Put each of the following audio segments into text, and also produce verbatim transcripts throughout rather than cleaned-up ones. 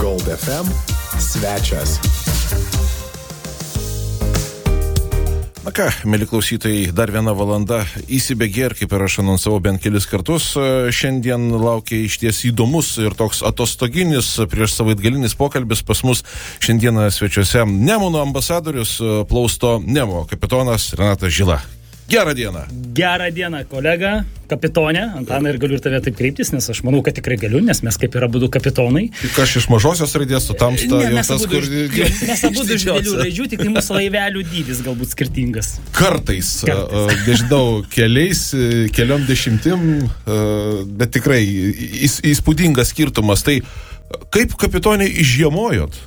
Gold F M svečias. Na ką, mėly klausytojai, dar viena valanda įsibėgė ir kaip ir aš anonsavau bent kelis kartus, šiandien laukia išties įdomus ir toks atostoginis prieš savaitgalinis pokalbis pas mus šiandieną svečiuose Nemuno ambasadorius, plausto Nemo kapitonas Renatas Žila. Gerą dieną. Gerą dieną, kolega, kapitonė. Antanai, ir galiu ir tave taip kreiptis, nes aš manau, kad tikrai galiu, nes mes kaip ir abudu kapitonai. Tik aš iš mažosios raidės, su tamsta ne, jau mes tas, abudu, kur... Mes abudu iš didelių raidžių, tik tai mūsų laivelių dydis galbūt skirtingas. Kartais, Kartais. nežinau, keliais, keliom dešimtim, bet tikrai įspūdingas skirtumas. Tai kaip kapitonė išžiemojot?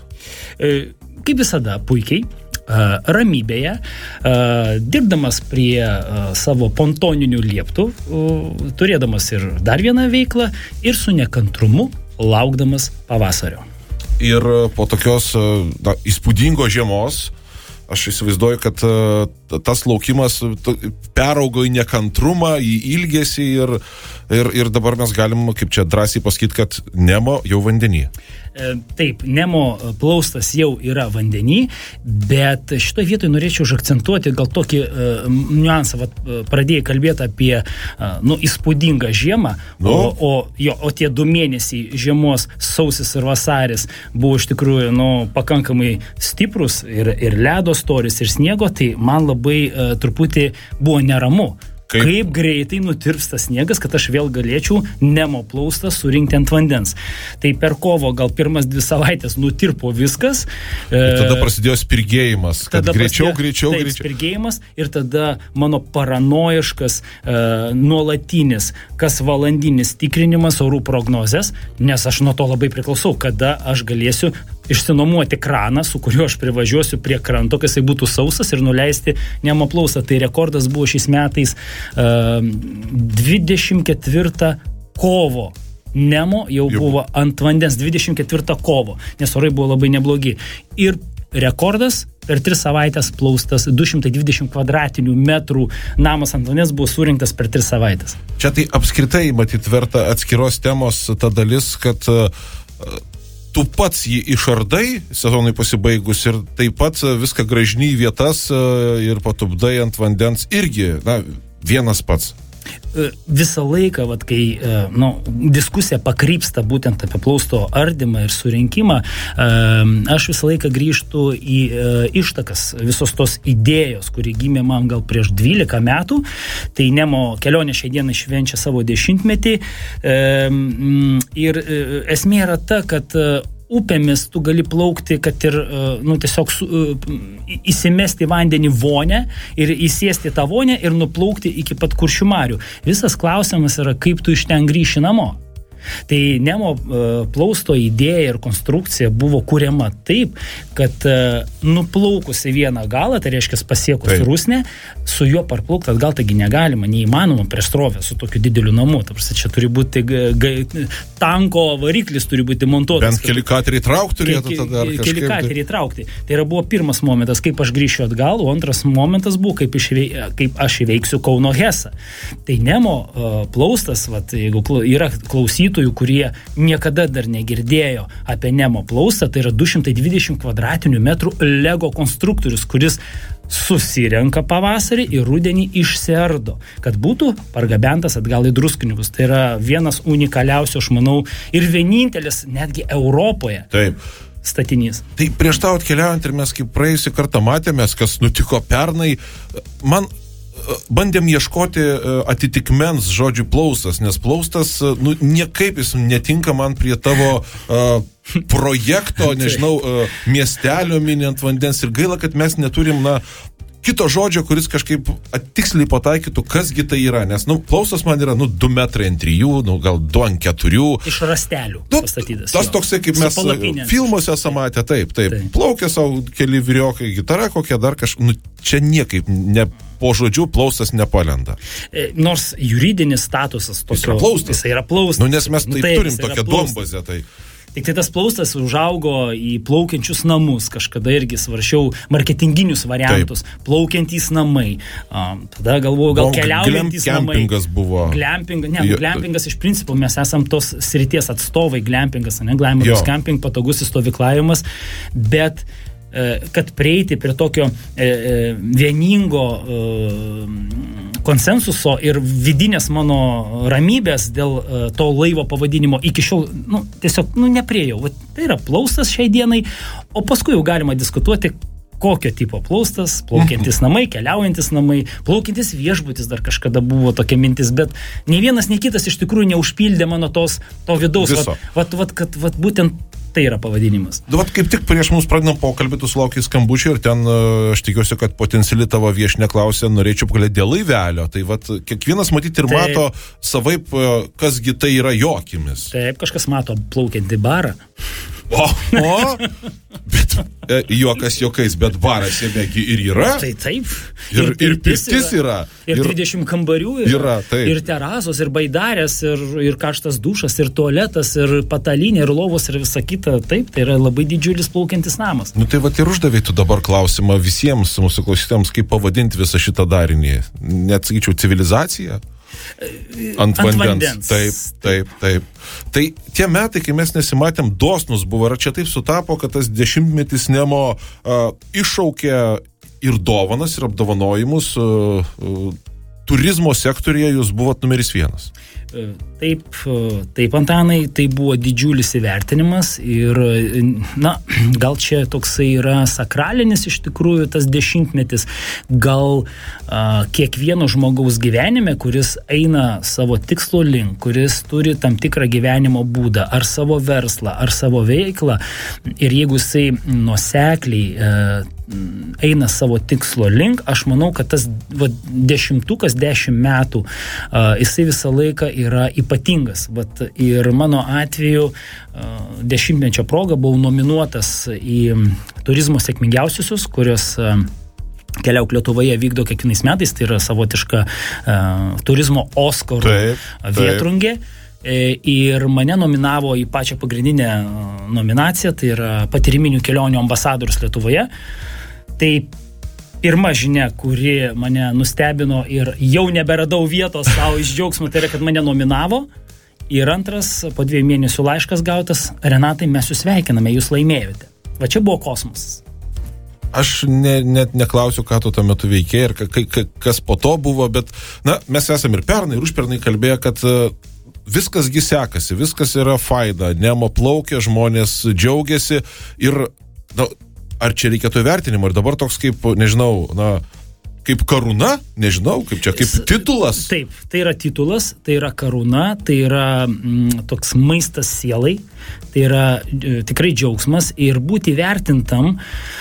Kaip visada, puikiai. Ramybėje, dirbdamas prie savo pontoninių lieptų, turėdamas ir dar vieną veiklą ir su nekantrumu laukdamas pavasario. Ir po tokios na, įspūdingos žiemos, aš įsivaizduoju, kad tas laukimas peraugo į nekantrumą, į ilgesį ir, ir, ir dabar mes galim, kaip čia drąsiai pasakyti, kad Nemo jau vandenį. Taip, Nemo plaustas jau yra vandenį, bet šitoje vietoje norėčiau užakcentuoti gal tokį uh, niuansą. Vat, uh, pradėjai kalbėti apie uh, nu, įspūdingą žiemą, no. o, o, jo, o tie du mėnesiai žiemos, sausis ir vasaris, buvo iš tikrųjų nu, pakankamai stiprus ir, ir ledo storis, ir sniego, tai man labai uh, truputį buvo neramu. Kaip? Kaip greitai nutirpsta sniegas, kad aš vėl galėčiau Nemo plaustą surinkti ant vandens. Tai per kovo gal pirmas dvi savaitės nutirpo viskas. Ir tada prasidėjo spirgėjimas, kad greičiau, greičiau, taip, greičiau. Spirgėjimas ir tada mano paranojiškas uh, nuolatinis, kas valandinis tikrinimas orų prognozės, nes aš nuo to labai priklausau, kada aš galėsiu išsinuomuoti kraną, su kuriuo aš privažiuosiu prie kranto, kad jisai būtų sausas ir nuleisti Nemo plaustą. Tai rekordas buvo šiais metais uh, dvidešimt ketvirtą kovo. Nemo jau, jau buvo ant vandens dvidešimt ketvirtą kovo, nes orai buvo labai neblogi. Ir rekordas per tris savaitės plaustas du šimtai dvidešimt kvadratinių metrų namas ant vandens buvo surinktas per tris savaitės. Čia tai apskritai, matyt, verta atskiros temos ta dalis, kad uh, tu pats jį išardai sezonui pasibaigus ir taip pat viską grąžini į vietas ir patupdai ant vandens irgi, na, vienas pats. Visą laiką, vat, kai nu, diskusija pakrypsta būtent apie plausto ardymą ir surinkimą, aš visą laiką grįžtu į ištakas visos tos idėjos, kuri gimė man gal prieš dvylika metų. Tai Nemo kelionė šiai dienai švenčia savo dešimtmetį. Ir esmė yra ta, kad upėmis tu gali plaukti, kad ir nu, tiesiog su, įsimesti vandenį vonę ir įsėsti tą vonę ir nuplaukti iki pat Kuršių marių. Visas klausimas yra, kaip tu iš ten grįši namo. Tai Nemo uh, plausto idėja ir konstrukcija buvo kuriama taip, kad uh, nuplaukus į vieną galą, tai reiškia pasiekus taip. Rusnę, su juo parplaukti atgal, taigi negalima, neįmanoma prieš srovę su tokiu dideliu namu. Tarsi čia turi būti g- g- tanko variklis turi būti montuotas. Bent keli kateriai traukti turėtų tada ar kažkaip. Keli kateriai traukti. Tai yra buvo pirmas momentas, kaip aš grįšiu atgal, o antras momentas buvo, kaip, išvei, kaip aš įveiksiu Kauno Hesą. Tai Nemo uh, plaustas, vat, jeigu yra klausytojų, kurie niekada dar negirdėjo apie Nemo plaustą, tai yra du šimtai dvidešimt kvadratinių metrų Lego konstruktorius, kuris susirenka pavasarį ir rudenį išsiardo, kad būtų pargabentas atgal į Druskininkus. Tai yra vienas unikaliausių, aš manau, ir vienintelis netgi Europoje. Taip. Statinys. Tai prieš tau atkeliaujant ir mes kaip praėjusį kartą matėmės, kas nutiko pernai, man bandėm ieškoti atitikmens žodžių plaustas, nes plaustas, nu, niekaip jis netinka man prie tavo uh, projekto, nežinau, uh, miestelio mini ant vandens ir gaila, kad mes neturim, na, kito žodžio, kuris kažkaip tiksliai pataikytų, kasgi tai yra, nes, nu, plaustas man yra, nu, du metrai ant trijų, nu, gal du ant keturių. Iš rastelių nu, pastatytas. Tas jo. Toksai, kaip mes filmuose samatė, taip, taip, taip. Plaukia savo keli vyriokai, gitara kokia dar kažkaip, nu, čia niekaip ne po žodžiu plaustas nepalenda. E, nors juridinis statusas tokio, jis yra plaustas. Jis yra plaustas. Nu, nes mes tai nu, taip, turim tokią duombazę, tai... Tik tai tas plaustas užaugo į plaukiančius namus, kažkada irgi svaršiau marketinginius variantus, Taip. plaukiantys namai, um, tada galvoju, gal keliaujantys namai. Glampingas buvo. Glamping, ne, jo, glampingas iš principo, mes esam tos srities atstovai, glampingas, ne, glampingas, camping, patogus stovyklavimas, bet kad prieiti prie tokio e, vieningo e, konsensuso ir vidinės mano ramybės dėl e, to laivo pavadinimo iki šiol, nu, tiesiog, nu, nepriejau. Vat, tai yra plaustas šiai dienai, o paskui jau galima diskutuoti, kokio tipo plaustas, plaukiantis namai, keliaujantis namai, plaukiantis viešbutis dar kažkada buvo tokia mintis, bet nei vienas, nei kitas iš tikrųjų neužpildė mano tos, to vidaus. Vat, vat, vat, kad, vat, būtent tai yra pavadinimas. Vat kaip tik prieš mums pradedam pokalbį, tu sulaukai skambučių ir ten aš tikiuosi, kad potenciali tavo viešnia klausė, norėčiau pakalbėti dėl laivelio. Tai vat kiekvienas matyti ir Taip. mato savaip, kasgi tai yra jo akimis. Taip, kažkas mato plaukiantį barą. O, o, bet e, juokas juokais, bet baras jame ir yra. Tai taip. Ir, ir pirtis yra. Ir dvidešimt kambarių yra. yra taip. Ir terasos, ir baidarės, ir, ir karštas dušas, ir tualetas, ir patalinė, ir lovos, ir visa kita. Taip, tai yra labai didžiulis plaukiantis namas. Nu tai va ir uždavai tu dabar klausimą visiems mūsų klausytėms, kaip pavadinti visą šitą darinį. Net sakyčiau, civilizacija? Ant, Ant vandens. vandens. Taip, taip, taip. Tai tie metai, kai mes nesimatėm, dosnus buvo, ar čia taip sutapo, kad tas dešimtmetis Nemo uh, iššaukė ir dovanas, ir apdovanojimus, uh, uh, turizmo sektorija jūs buvot numeris vienas. Taip, taip, Antanai, tai buvo didžiulis įvertinimas ir, na, gal čia toksai yra sakralinis iš tikrųjų tas dešimtmetis, gal a, kiekvieno žmogaus gyvenime, kuris eina savo tikslo link, kuris turi tam tikrą gyvenimo būdą, ar savo verslą, ar savo veiklą, ir jeigu jisai nuosekliai a, eina savo tikslo link, aš manau, kad tas va, dešimtukas, dešimt metų, a, jisai visą laiką yra ypatingas. Vat, ir mano atveju a, dešimtmečio proga buvau nominuotas į turizmo sėkmingiausiusius, kurios a, Keliauk Lietuvoje vykdo kiekvienais metais, tai yra savotiška a, turizmo Oskarų vėtrungė. Ir mane nominavo į pačią pagrindinę nominaciją, tai yra patyriminių kelionių ambasadorius Lietuvoje. Tai pirma žinia, kuri mane nustebino ir jau neberadau vietos savo iš džiaugsmo, tai yra, kad mane nominavo. Ir antras, po dviejų mėnesių laiškas gautas: Renatai, mes jūs sveikiname, jūs laimėjote. Va čia buvo kosmosas. Aš ne, net neklausiu, ką tu tuo metu veikė ir ka, ka, kas po to buvo, bet na, mes esame ir pernai, ir užpernai kalbėję, kad viskasgi sekasi, viskas yra faina, Nemo plaukia, žmonės džiaugiasi ir, na, ar čia reikėtų įvertinimo, ir dabar toks kaip, nežinau, na, kaip karūna, nežinau, kaip čia, kaip titulas. Taip, tai yra titulas, tai yra karūna, tai yra mm, toks maistas sielai, tai yra e, tikrai džiaugsmas ir būti vertintam.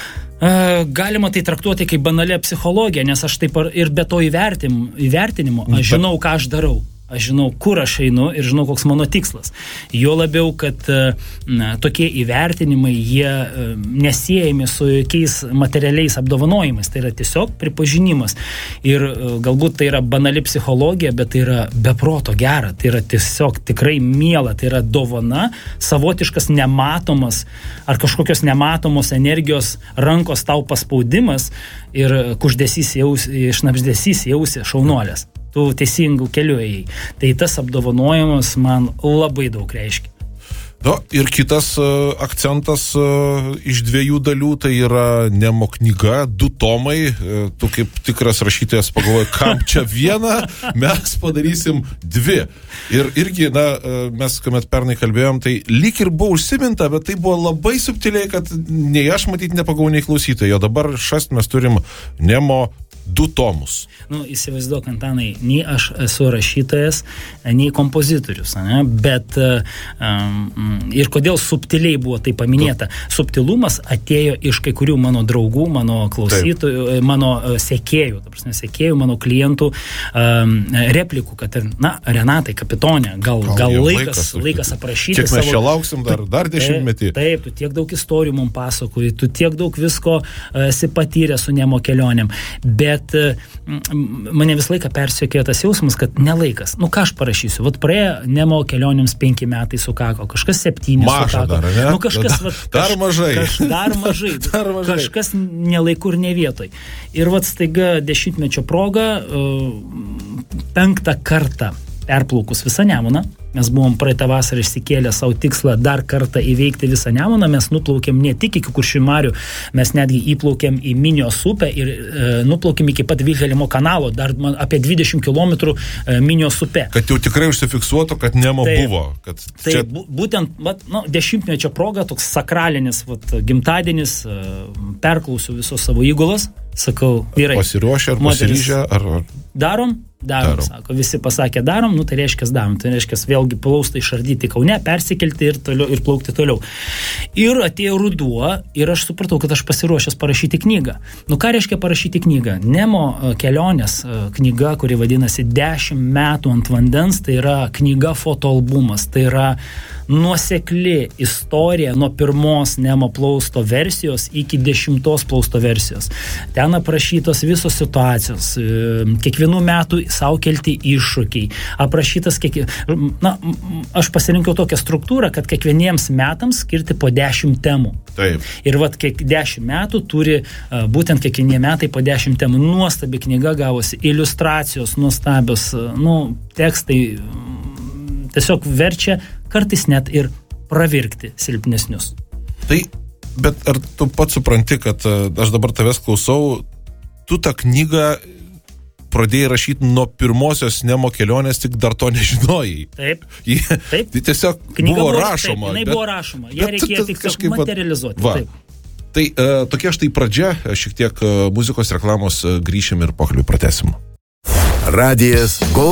Uh, galima tai traktuoti kaip banalią psichologiją, nes aš taip ir be to įvertim, įvertinimo, aš žinau, ką aš darau. Aš žinau, kur aš einu ir žinau, koks mano tikslas. Jo labiau, kad na, tokie įvertinimai, jie nesiejami su jokiais materialiais apdovanojimais. Tai yra tiesiog pripažinimas. Ir galbūt tai yra banali psichologija, bet tai yra beproto gera. Tai yra tiesiog tikrai miela. Tai yra dovana, savotiškas nematomas ar kažkokios nematomos energijos rankos tau paspaudimas ir kuždesys jausi, šnabždesys jausi šaunuolės. Tu teisingų kelių ėjai. Tai tas apdovanojimas man labai daug reiškia. No, ir kitas uh, akcentas uh, iš dviejų dalių, tai yra Nemo knyga, du tomai. Uh, tu kaip tikras rašytojas pagalvoji, kam čia vieną, mes padarysim dvi. Ir irgi, na, uh, mes, kuomet pernai kalbėjom, tai lyg ir buvo užsiminta, bet tai buvo labai subtiliai, kad nei aš matyt nepagavau, nei klausytojai. O dabar šast mes turim Nemo du tomus. Nu, įsivaizduok, Antanai, nei aš esu rašytojas, nei kompozitorius, ne? Bet um, ir kodėl subtiliai buvo tai paminėta. Subtilumas atėjo iš kai kurių mano draugų, mano klausytojų, Taip. mano sekėjų, ta prasme, sekėjų, mano klientų um, replikų, kad, na, Renatai, kapitonė, gal, gal, gal laikas, laikas, laikas aprašyti. Kiek mes savo... čia lauksim dar, dar dešimtmetį. Taip, tu tiek daug istorijų mums pasakoji, tu tiek daug visko esi patyrę su Nemo kelionėm, bet bet mane visą laiką persiekėjo tas jausmas, kad nelaikas. Nu, ką aš parašysiu? Vat praėjo Nemo kelionėms penki metai sukako, kažkas septyni Maža sukako. Dar, ne? Nu, kažkas, dar, vat, dar kaž, mažai. Kaž, dar mažai. dar mažai. Kažkas nelaiku ir ne vietoj. Ir vat staiga dešimtmečio proga penktą kartą perplaukus visą Nemuną. Mes buvom praeitą vasarą išsikėlę savo tikslą dar kartą įveikti visą Nemuną. Mes nuplaukėm ne tik iki Kuršių marių, mes netgi įplaukėm į Minios upę ir e, nuplaukėm iki pat Vilhelmo kanalo, dar man, apie dvidešimt kilometrų e, Minios upė. Kad jau tikrai užsifiksuotų, kad Nemo tai, buvo. Kad tai čia... bu, būtent vat, nu, dešimtmečio proga, toks sakralinis vat, gimtadienis, e, perklausiu visos savo įgulas, sakau, vyrai. Pasiruošę ar pasiryžę? Ar... Darom? Darom, darom, sako, visi pasakė darom, nu tai reiškia darom, tai reiškia vėlgi plaustą išardyti Kaune, persikelti ir, toliau, ir plaukti toliau. Ir atėjo ruduo ir aš supratau, kad aš pasiruošęs parašyti knygą. Nu ką reiškia parašyti knygą? Nemo kelionės knyga, kuri vadinasi dešimt metų ant vandens, tai yra knyga fotoalbumas, tai yra nuosekli istorija nuo pirmos Nemo plausto versijos iki dešimtos plausto versijos. Ten aprašytos visos situacijos, kiekvienų metų savo kelti iššūkiai, aprašytas kiek... Na, aš pasirinkau tokią struktūrą, kad kiekvieniems metams skirti po dešimt temų. Taip. Ir vat kiek dešimt metų turi būtent kiekvienie metai po dešimt temų. Nuostabi knyga gavosi, iliustracijos nuostabios, nu, tekstai tiesiog verčia kartais net ir pravirkti silpnesnius. Tai, bet ar tu pats supranti, kad aš dabar tavęs klausau, tu tą knygą pradėjai rašyti nuo pirmosios Nemo kelionės, tik dar to nežinojai. Taip. Ji, taip. Tai tiesiog knyga buvo buvo rašoma. Taip, jinai bet, buvo rašoma. Ją reikėjo tik kažkaip materializuoti. Va. Taip. Tai uh, tokia štai pradžia, šiek tiek uh, muzikos reklamos uh, grįšim ir pokalbį pratesim. Radijas Gold.